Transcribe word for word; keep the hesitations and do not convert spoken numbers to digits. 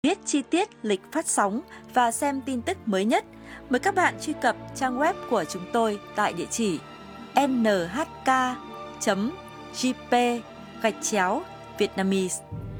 Biết chi tiết lịch phát sóng và xem tin tức mới nhất, mời các bạn truy cập trang web của chúng tôi tại địa chỉ nhk chấm jp gạch chéo Vietnamese.